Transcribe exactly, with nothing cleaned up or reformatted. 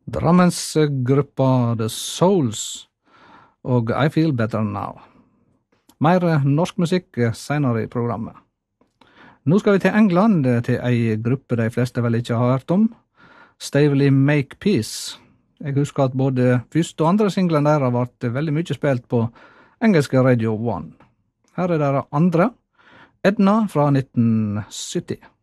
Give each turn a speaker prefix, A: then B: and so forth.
A: Drammensgruppa The Souls og I Feel Better Now. Mer norsk musikk senere i programmet. Nå skal vi til England, til ei gruppe de fleste vel ikke har hørt om. Stavely Makepeace. Jeg husker at både første og andre singlen der har vært veldig mye spilt på engelske Radio One. Her er deres andre, Edna fra nitten sytti.